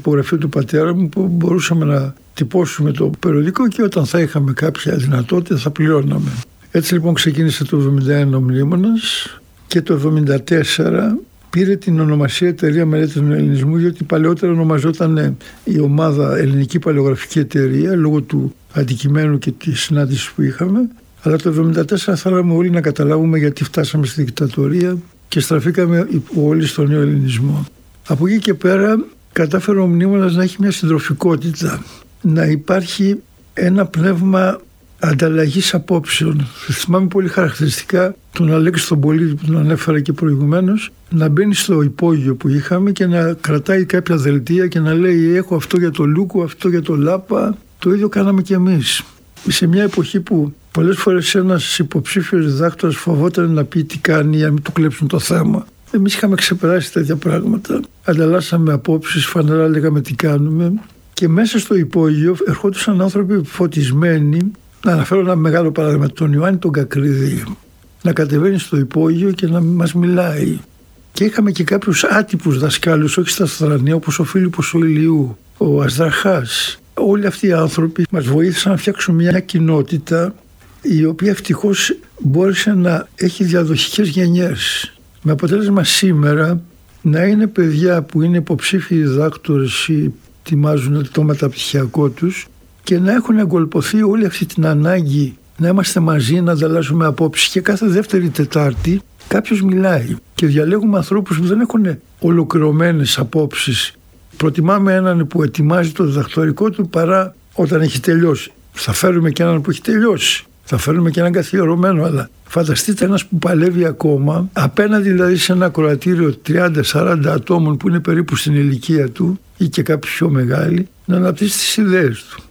τυπογραφείο του πατέρα μου που μπορούσαμε να τυπώσουμε το περιοδικό και όταν θα είχαμε κάποια δυνατότητα θα πληρώναμε. Έτσι λοιπόν ξεκίνησε το 1971 ο Μνήμονας και το 1974 πήρε την ονομασία Εταιρεία Μελέτων Ελληνισμού, γιατί παλαιότερα ονομαζόταν η ομάδα Ελληνική Παλαιογραφική Εταιρεία λόγω του αντικειμένου και της συνάντησης που είχαμε. Αλλά το 1974 θέλαμε όλοι να καταλάβουμε γιατί φτάσαμε στη δικτατορία και στραφήκαμε όλοι στον νέο ελληνισμό. Από εκεί και πέρα κατάφερε ο Μνήμονας να έχει μια συντροφικότητα, να υπάρχει ένα πνεύμα ανταλλαγής απόψεων. Θυμάμαι πολύ χαρακτηριστικά τον Αλέξη τον Πολίτη που τον ανέφερα και προηγουμένως, να μπαίνει στο υπόγειο που είχαμε και να κρατάει κάποια δελτία και να λέει έχω αυτό για το Λούκο, αυτό για το Λάπα. Το ίδιο κάναμε κι εμείς. Σε μια εποχή που πολλές φορές ένας υποψήφιος διδάκτορας φοβόταν να πει τι κάνει για να μην του κλέψουν το θέμα. Εμείς είχαμε ξεπεράσει τέτοια πράγματα. Ανταλλάσσαμε απόψεις, φανερά λέγαμε τι κάνουμε. Και μέσα στο υπόγειο ερχόντουσαν άνθρωποι φωτισμένοι. Να αναφέρω ένα μεγάλο παράδειγμα, τον Ιωάννη τον Κακρίδη, να κατεβαίνει στο υπόγειο και να μας μιλάει. Και είχαμε και κάποιους άτυπους δασκάλους, όχι στα Στρανία, όπως ο Φίλιππος ο Ηλιού, ο Ασδραχάς. Όλοι αυτοί οι άνθρωποι μας βοήθησαν να φτιάξουμε μια κοινότητα η οποία ευτυχώς μπόρεσε να έχει διαδοχικές γενιές. Με αποτέλεσμα σήμερα να είναι παιδιά που είναι υποψήφιοι διδάκτορες ή ετοιμάζουν το μεταπτυχιακό τους και να έχουν εγκολπωθεί όλη αυτή την ανάγκη να είμαστε μαζί, να ανταλλάσσουμε απόψεις και κάθε Δεύτερη Τετάρτη κάποιος μιλάει και διαλέγουμε ανθρώπους που δεν έχουν ολοκληρωμένες απόψεις. Προτιμάμε έναν που ετοιμάζει το διδακτορικό του παρά όταν έχει τελειώσει. Θα φέρουμε και έναν που έχει τελειώσει. Θα φέρουμε και έναν καθιερωμένο, αλλά φανταστείτε ένας που παλεύει ακόμα, απέναντι δηλαδή σε ένα ακροατήριο 30-40 ατόμων που είναι περίπου στην ηλικία του ή και κάποιοι πιο μεγάλοι, να αναπτύσσει τις ιδέες του.